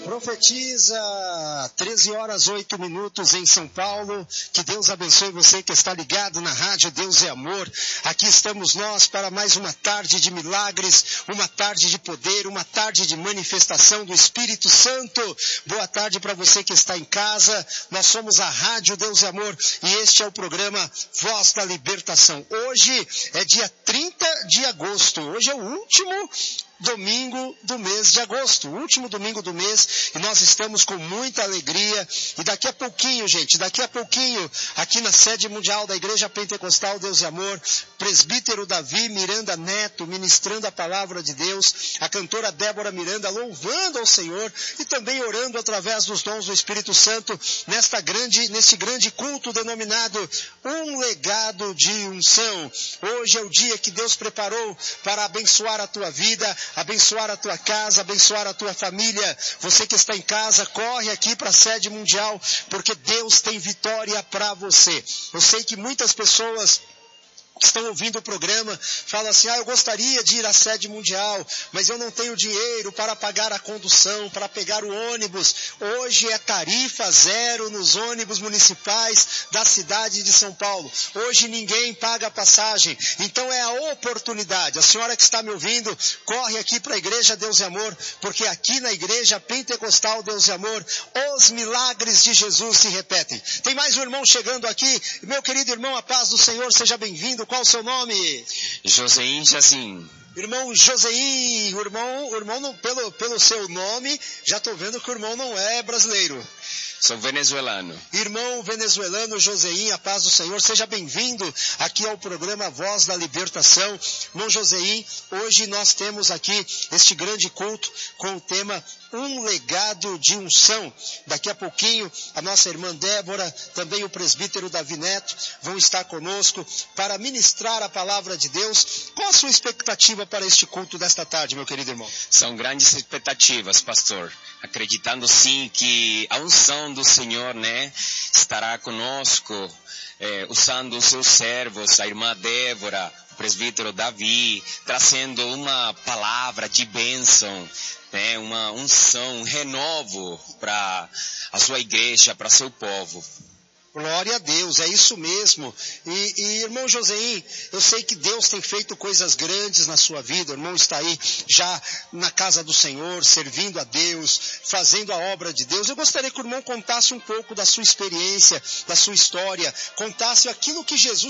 Profetiza, 13 horas 8 minutos em São Paulo. Que Deus abençoe você que está ligado na rádio Deus é Amor. Aqui estamos nós para mais uma tarde de milagres, uma tarde de poder, uma tarde de manifestação do Espírito Santo. Boa tarde para você que está em casa. Nós somos a rádio Deus é Amor e este é o programa Voz da Libertação. Hoje é dia 30 de agosto. Hoje é o último domingo do mês de agosto, o último domingo do mês, e nós estamos com muita alegria, e daqui a pouquinho, gente, aqui na sede mundial da Igreja Pentecostal Deus e Amor, presbítero Davi Miranda Neto, ministrando a palavra de Deus, a cantora Débora Miranda louvando ao Senhor, e também orando através dos dons do Espírito Santo, neste grande culto denominado Um Legado de Unção. Hoje é o dia que Deus preparou para abençoar a tua vida, abençoar a tua casa, abençoar a tua família. Você que está em casa, corre aqui para a sede mundial, porque Deus tem vitória para você. Eu sei que muitas pessoas que estão ouvindo o programa, falam assim, eu gostaria de ir à sede mundial, mas eu não tenho dinheiro para pagar a condução, para pegar o ônibus. Hoje é tarifa zero nos ônibus municipais da cidade de São Paulo. Hoje ninguém paga passagem, então é a oportunidade. A senhora que está me ouvindo, corre aqui para a Igreja Deus e Amor, porque aqui na Igreja Pentecostal Deus e Amor, os milagres de Jesus se repetem. Tem mais um irmão chegando aqui, meu querido irmão, a paz do Senhor, seja bem-vindo. Qual o seu nome? Joseim Jazim. Irmão Joseim, o irmão não, pelo seu nome, já estou vendo que o irmão não é brasileiro. Sou venezuelano. Irmão venezuelano Joseim, a paz do Senhor, seja bem-vindo aqui ao programa Voz da Libertação. Irmão Joseim, hoje nós temos aqui este grande culto com o tema Um Legado de Unção. Daqui a pouquinho, a nossa irmã Débora, também o presbítero Davi Neto, vão estar conosco para ministrar a palavra de Deus. Qual a sua expectativa para este culto desta tarde, meu querido irmão? São grandes expectativas, pastor. Acreditando sim que a unção do Senhor, estará conosco, usando os seus servos, a irmã Débora, o presbítero Davi, trazendo uma palavra de bênção, uma unção, um renovo para a sua igreja, para seu povo. Glória a Deus, é isso mesmo. E irmão Joseim, eu sei que Deus tem feito coisas grandes na sua vida. O irmão está aí já na casa do Senhor, servindo a Deus, fazendo a obra de Deus. Eu gostaria que o irmão contasse um pouco da sua experiência, da sua história, contasse aquilo que Jesus